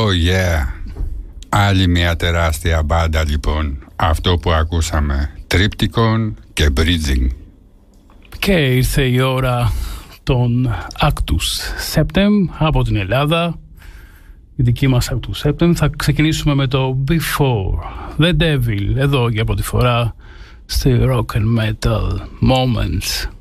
yeah. Άλλη μια τεράστια μπάντα λοιπόν. Αυτό που ακούσαμε. Triptykon και Bridging. Και ήρθε η ώρα των Actus Septem από την Ελλάδα. Η δική μας Actus Septem. Θα ξεκινήσουμε με το Before the Devil. Εδώ για πρώτη φορά στη Rock and Metal Moments.